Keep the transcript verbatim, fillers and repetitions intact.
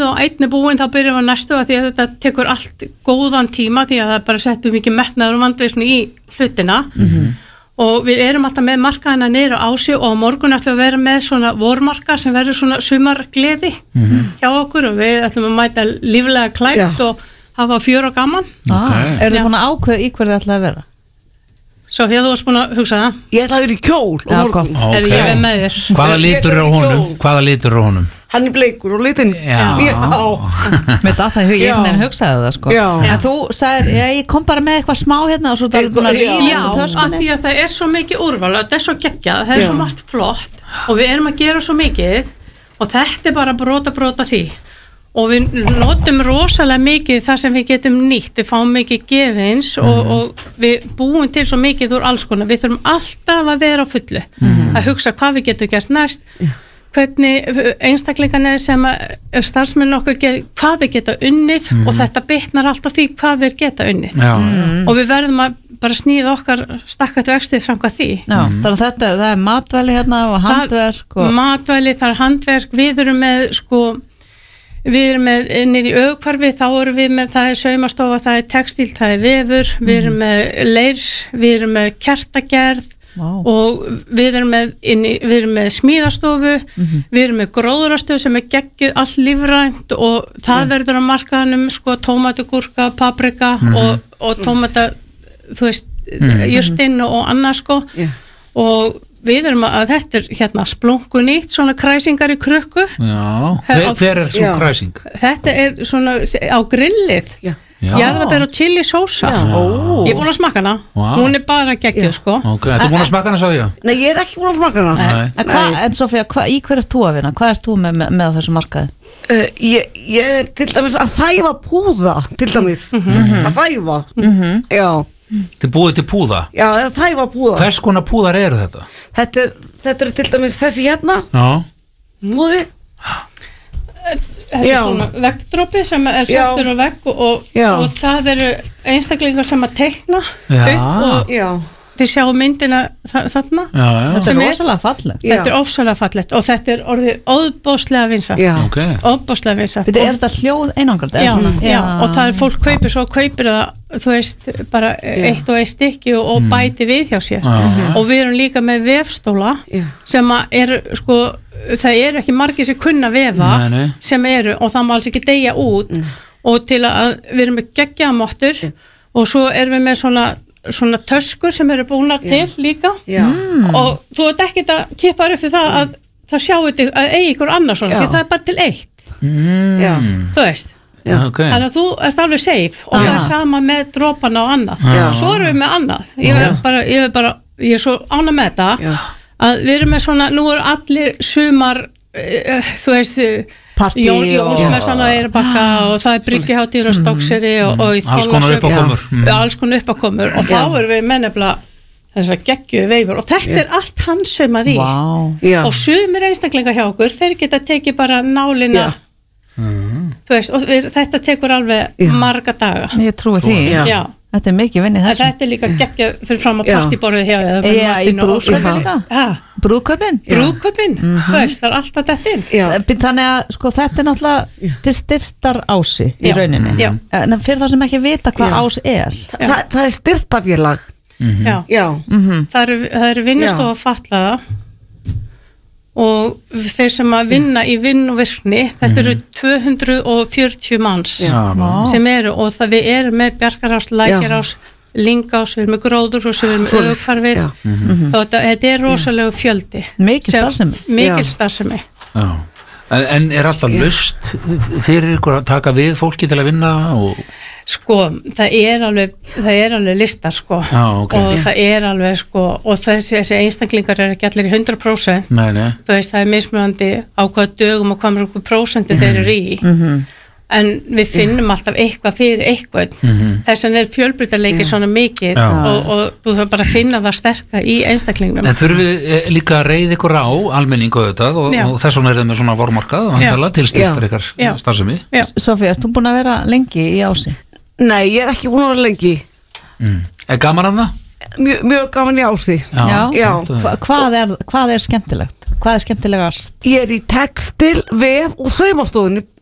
og einn er búinn þá byrjum við næstu að því að þetta tekur allt góðan tíma því að það bara settum mikið metnaður og vandvirkni í hlutina mm-hmm. og við erum alltaf með markaðina niður á Ási og á morgun ætlum við að vera með svona vormarka sem verður svona sumargleði mm-hmm. hjá okkur og við ætlum að mæta líflega klætt og hafa fjör og gaman okay. Er þið búin að ákveða í hverju þið ætlaði að vera? Svo því að þú varst búin að hugsa það Ég ætlaði að vera í kjól Já, gott okay. Er ég er með þér Hvaða litur er á honum? Hvaða litur er á honum? Hann er bleikur og litin Já Með það það ég einhvern hugsaði það sko Já. En þú sagðir, já, ég kom bara með eitthvað smá hérna og svo það er búin að ríða Já, af því að það er svo mikið úrval og þetta er svo geggjað, það er já. Svo margt flott og við erum að gera svo mikið og þetta er bara brota brota því og við notum rosalega mikið það sem við getum nýtt, við fáum mikið gefins mm. og, og við búum til svo mikið úr alls konar, við þurfum alltaf að vera á fullu, mm. að hugsa hvað við getum gert næst, yeah. hvernig einstaklingarnir sem starfsmenn okkur, get, hvað við geta unnið mm. og þetta bitnar alltaf því hvað við geta unnið mm. og við verðum að bara snýða okkar stakkat vextið fram hvað því. Já, mm. þannig að þetta, það er matvæli hérna og handverk og... Matvæli, það er handverk, við erum með sko Við erum með nýri Öðhvarfi, þá erum við með, það er saumastofa, það er textíl, það er vefur, mm. við erum með leir, við erum með kertagerð wow. og við erum með, inni, við erum með smíðastofu, mm-hmm. við erum með gróðurastöð sem er geggjuð allt lífrænt og það mm. verður á markaðanum sko tómatu, gúrka, paprika mm-hmm. og, og tómata, þú veist, mm-hmm. jurtinn og annað sko yeah. og við erum að þetta er hérna splunku nýtt svona kræsingar í krukku Já, hver, hver er svo kræsing? Þetta er svona á grillið Já. Jarðaber og chili sósa oh. Ég er búin að smakka hana wow. Hún er bara geggjuð sko Ok, þú er búin að smakka hana svo ég? Nei, ég er ekki búin að smakka hana Nei. En, hva, en Sofía, hva, í hver er þú að vinna? Hvað ert þú með, með, með þessu markaði? Uh, ég, ég er til dæmis að þæfa púða til dæmis mm-hmm. að þæfa mm-hmm. Já Þið búið til púða? Já, það var púða Hvers konar púðar eru þetta? Þetta er, þetta er til dæmis þessi hérna Já Púði Þetta er svona veggdrópi sem er settur á vegg og, og það eru einstaklingar sem að teikna Já. upp og Já. þið sjáu myndina þarna já, já. Þetta er rosalega fallegt Þetta er ofsalega fallegt og þetta er orðið óbóðslega vinsælt okay. Óbóðslega vinsælt Er þetta hljóð einangrað? Já, já, og það er fólk kaupir svo kaupir það þú veist, bara já. eitt og eitt stykki og, og bæti við hjá sér já. og við erum líka með vefstóla já. sem að er sko það eru ekki margir sem kunna vefa nei, nei. sem eru og það má alls ekki deyja út mm. og til að við erum með geggjamottur mm. og svo erum við með svona svona töskur sem eru búnar til yeah. líka mm. og þú ert ekkert að kippa upp fyrir það að það sjáu þetta að eigi ykkur annars svona, því það er bara til eitt mm. þú veist Já. Okay. Þannig að þú ert alveg safe og það er sama með dropana og annað Já. svo erum við með annað ég er bara, ég er bara, ég er svo ánægð með þetta Já. að við erum með svona, nú eru allir sumar, uh, þú veist partí Jónsmessan og Eyrarbakka og það er bryggjuhátíður og Stokkseyri og, og í alls konar uppákomur mm. alls konar uppákomur og þá erum við með nefnilega þess að geggjuðu veifur og þetta er allt hansaumað í wow. og sumir einstaklingar hjá okkur þeir geta tekið bara nálina mm. þú veist, og við, þetta tekur alveg Já. marga daga Ég trúi því Já. Já. Þetta er mikið vinni þessum Þetta er líka geggjað fyrir fram að partíborðið hjá Já, í brúðköpin líka Brúðköpin Brúðköpin, þú veist, það er alltaf þetta inn Þannig að sko þetta er náttúrulega til styrtar Ási í rauninni Já. En fyrir þá sem ekki vita hvað Ás er Þa, það, það er styrtafélag mm-hmm. Já, Já. Mm-hmm. Það eru, eru vinnustofa fatlaða og þeir sem að vinna í vinn og virkni þetta eru tvö hundruð fjörutíu manns Já. sem eru og það við erum með Bjarkarás, Lækjarás Lyngás, við erum með Gróðurhús við erum með Öðhvarfi mm-hmm. og þetta, þetta er rosalegu fjöldi Mikil starfsemi Mikil starfsemi Já. En er alltaf lust fyrir ykkur að taka við fólki til að vinna og Sko, það er alveg, það er alveg listar sko Já, okay. og það er alveg sko og þessi, þessi einstaklingar er ekki allir í hundrað prósent nei, nei. þú veist, það er mismunandi á hvaða dögum og hvað mörgum prósentu mm-hmm. þeir eru í mm-hmm. en við finnum alltaf eitthvað fyrir eitthvað mm-hmm. þess vegna er fjölbreytileiki yeah. svona mikið og, og þú þarf bara að finna það sterka í einstaklingnum En þurfið líka að reiða ykkur á almenningu auðvitað og, og þess vegna er það með svona vormarkað til styrktar ykkar starfsemi Sofía, ert þú búin að vera lengi í Ási? Nei, ég er ekki búin að vera lengi mm. Er gaman af það? Mjög, mjög gaman í Ási Já, Já. Já. Hva, hvað, er, hvað er skemmtilegt? Hvað er skemmtilegast? Ég er í textil, vef og saumastofunni